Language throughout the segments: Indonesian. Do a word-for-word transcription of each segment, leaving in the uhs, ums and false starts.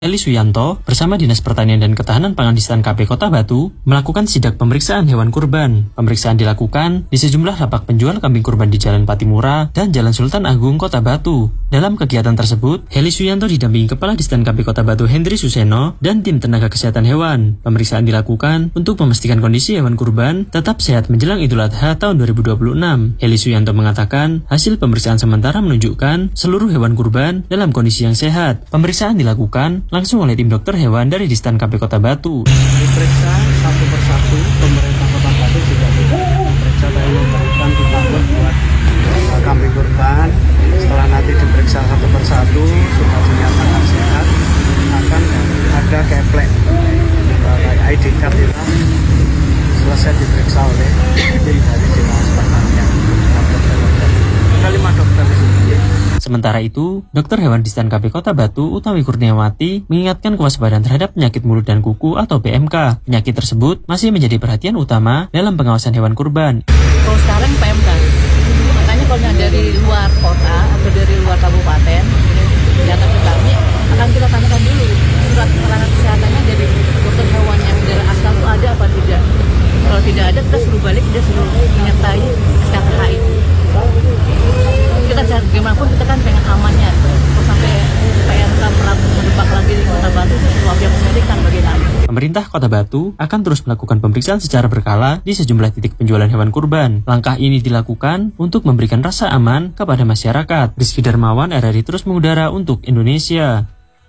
Heli Suyanto bersama Dinas Pertanian dan Ketahanan Pangan di Stan K P Kota Batu melakukan sidak pemeriksaan hewan kurban. Pemeriksaan dilakukan di sejumlah lapak penjual kambing kurban di Jalan Patimura dan Jalan Sultan Agung Kota Batu. Dalam kegiatan tersebut, Heli Suyanto didampingi Kepala Distan K P Kota Batu Hendri Suseno dan tim tenaga kesehatan hewan. Pemeriksaan dilakukan untuk memastikan kondisi hewan kurban tetap sehat menjelang Idul Adha tahun dua ribu dua puluh enam. Heli Suyanto mengatakan hasil pemeriksaan sementara menunjukkan seluruh hewan kurban dalam kondisi yang sehat. Pemeriksaan dilakukan langsung oleh tim dokter hewan dari Distan K P Kota Batu. Diperiksa satu persatu, pemerintah Kota Batu juga sudah memeriksa dan memberikan vitamin buat uh, kambing kurban. Setelah nanti diperiksa satu persatu, sudah dinyatakan sehat, akan ada keplek uh, I D card itu selesai diperiksa oleh tim dari Dinas Pertanian. Ada lima dokter di sini. Sementara itu, dokter hewan Distan K P Kota Batu Utawi Kurniawati mengingatkan kewaspadaan terhadap penyakit mulut dan kuku atau P M K. Penyakit tersebut masih menjadi perhatian utama dalam pengawasan hewan kurban. Kalau sekarang P M K, makanya kalau yang dari luar kota atau dari luar kabupaten datang ke kami, akan kita tanyakan dulu surat keterangan kesehatannya dari dokter hewan yang dari asal itu ada apa tidak. Kalau tidak ada, kita suruh balik, kita suruh menyertai S K K H itu. Kita cari gimana pun kita kan pengen amannya. Kalau sampai P M K merdebak lagi di Kota Batu itu sesuatu yang menyedihkan bagi kami. Pemerintah Kota Batu akan terus melakukan pemeriksaan secara berkala di sejumlah titik penjualan hewan kurban. Langkah ini dilakukan untuk memberikan rasa aman kepada masyarakat. Rizky Darmawan, R R I terus mengudara untuk Indonesia.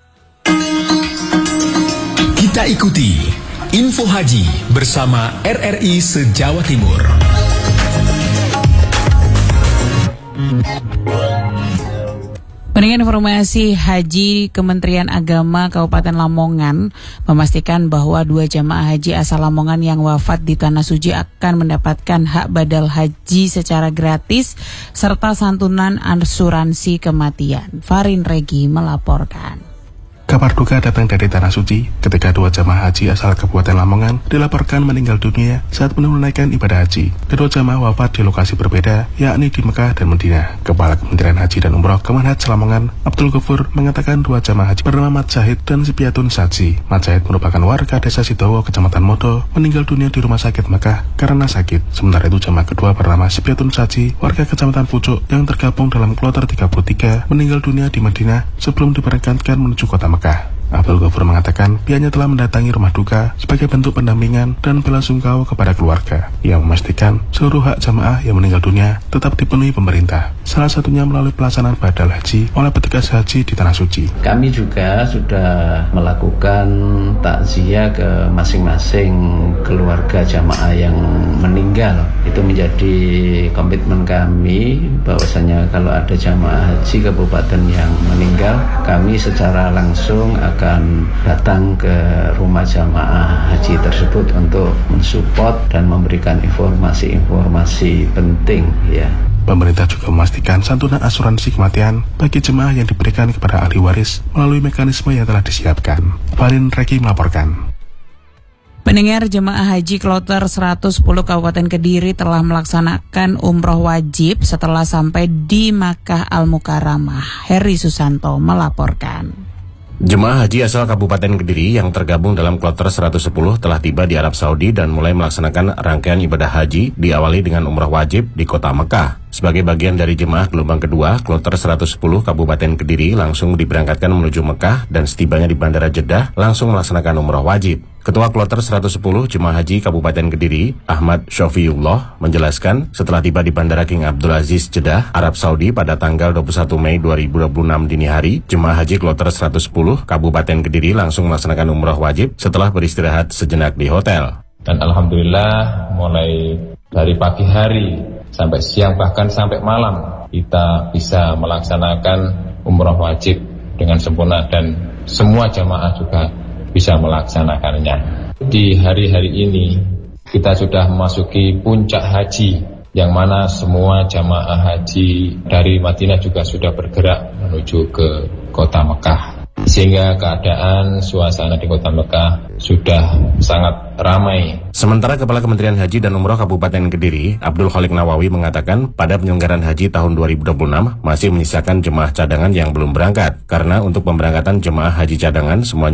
Kita ikuti Info Haji bersama R R I se-Jawa Timur. Dengan informasi Haji, Kementerian Agama Kabupaten Lamongan memastikan bahwa dua jamaah haji asal Lamongan yang wafat di Tanah Suci akan mendapatkan hak badal haji secara gratis serta santunan asuransi kematian. Farin Regi melaporkan. Kabar duka datang dari Tanah Suci ketika dua jamaah haji asal Kabupaten Lamongan dilaporkan meninggal dunia saat menunaikan ibadah haji. Kedua jamaah wafat di lokasi berbeda, yakni di Mekah dan Madinah. Kepala Kementerian Haji dan Umroh Kemenhaj Lamongan, Abdul Ghafur, mengatakan dua jamaah haji bernama Mat Zahid dan Sipiatun Saji. Mat Zahid merupakan warga desa Sidowo, Kecamatan Modo, meninggal dunia di rumah sakit Mekah karena sakit. Sementara itu jamaah kedua bernama Sipiatun Saji, warga Kecamatan Pucuk yang tergabung dalam kloter tiga puluh tiga, meninggal dunia di Madinah sebelum diberangkatkan menuju kota Mekah. Abdul Ghafur mengatakan pihaknya telah mendatangi rumah duka sebagai bentuk pendampingan dan bela sungkawa kepada keluarga. Ia memastikan seluruh hak jamaah yang meninggal dunia tetap dipenuhi pemerintah, salah satunya melalui pelaksanaan badal haji oleh petugas haji di Tanah Suci. Kami juga sudah melakukan takziah ke masing-masing keluarga jamaah yang meninggal. Itu menjadi komitmen kami bahwasanya kalau ada jamaah haji kabupaten yang meninggal, kami secara langsung akan datang ke rumah jamaah haji tersebut untuk mensupport dan memberikan informasi-informasi penting ya. Pemerintah juga memastikan santunan asuransi kematian bagi jemaah yang diberikan kepada ahli waris melalui mekanisme yang telah disiapkan. Farin Reki melaporkan. Pendengar, jemaah haji kloter seratus sepuluh Kabupaten Kediri telah melaksanakan umroh wajib setelah sampai di Makkah Al-Mukarramah. Heri Susanto melaporkan. Jemaah haji asal Kabupaten Kediri yang tergabung dalam kloter seratus sepuluh telah tiba di Arab Saudi dan mulai melaksanakan rangkaian ibadah haji diawali dengan umrah wajib di kota Mekah. Sebagai bagian dari jemaah gelombang kedua, kloter seratus sepuluh Kabupaten Kediri langsung diberangkatkan menuju Mekah dan setibanya di Bandara Jeddah langsung melaksanakan umrah wajib. Ketua kloter seratus sepuluh Jemaah Haji Kabupaten Kediri, Ahmad Syafiullah, menjelaskan setelah tiba di Bandara King Abdul Aziz Jeddah, Arab Saudi pada tanggal dua puluh satu Mei dua ribu dua puluh enam dini hari, Jemaah Haji kloter seratus sepuluh Kabupaten Kediri langsung melaksanakan umrah wajib setelah beristirahat sejenak di hotel. Dan alhamdulillah mulai dari pagi hari sampai siang bahkan sampai malam kita bisa melaksanakan umrah wajib dengan sempurna dan semua jamaah juga bisa melaksanakannya. Di hari-hari ini kita sudah memasuki puncak haji yang mana semua jamaah haji dari Madinah juga sudah bergerak menuju ke kota Mekah. sehingga keadaan suasana di Kota Mekah sudah sangat ramai. Sementara Kepala Kementerian Haji dan Umroh Kabupaten Kediri, Abdul Khalik Nawawi, mengatakan pada penyelenggaraan haji tahun dua ribu dua puluh enam masih menyisakan jemaah cadangan yang belum berangkat, karena untuk pemberangkatan jemaah haji cadangan semuanya